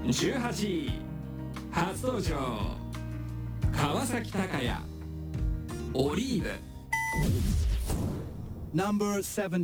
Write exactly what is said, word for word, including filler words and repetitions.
じゅうはちい初登場川崎鷹也オリーブ Number seventeen